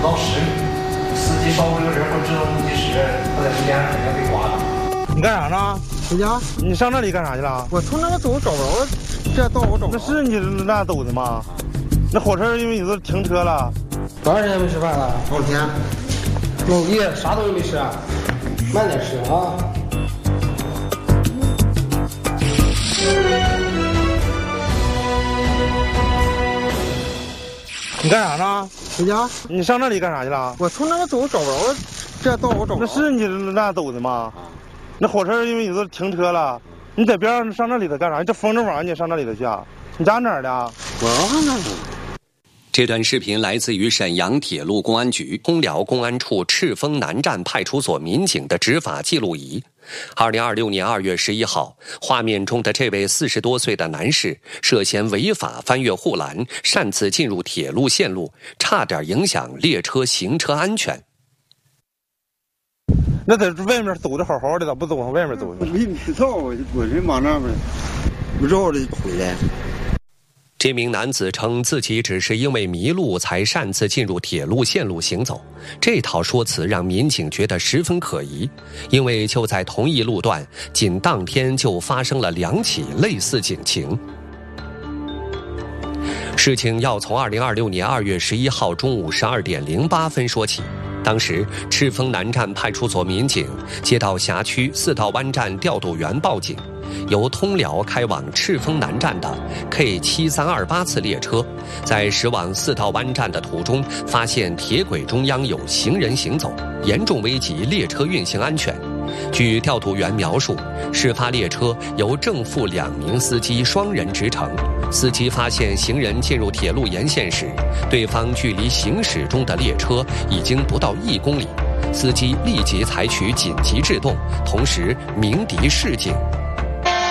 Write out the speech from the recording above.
到10米，司机稍微有点不制动目的时，他在中间肯定被刮到。 你干啥呢？ 回家。 你上那里干啥去了？ 我从那个走找不着，这道我找不着。 那是你那走的吗？那火车因为你都停车了。 多长时间没吃饭了？ 好几天。 努力，啥东西没吃，慢点吃啊。 你干啥呢？ 回家。 你上那里干啥去了？ 我从那个走找不着，这道我找不着。 那是你那走的吗？那火车因为你都停车了，你在边上上那里头干啥？你这风这晚上你上那里头去啊？你家哪儿的？ 我那。 这段视频来自于沈阳铁路公安局通辽公安处赤峰南站派出所民警的执法记录仪。2026年2月11号，画面中的这位40多岁的男士涉嫌违法翻越护栏，擅自进入铁路线路，差点影响列车行车安全。 那在外面走的好好的，咋不走往外面走呢？ 我没知道，我是往那边，不知道的回来。 这名男子称自己只是因为迷路才擅自进入铁路线路行走，这套说辞让民警觉得十分可疑，因为就在同一路段，仅当天就发生了2起类似警情。事情要从2026年2月11号中午12点08分说起。当时赤峰南站派出所民警接到辖区4道湾站调度员报警，由通辽开往赤峰南站的 K7328次列车在驶往4道湾站的途中，发现铁轨中央有行人行走，严重危及列车运行安全。据调度员描述，事发列车由正副2名司机双人执乘，司机发现行人进入铁路沿线时，对方距离行驶中的列车已经不到1公里，司机立即采取紧急制动，同时鸣笛示警。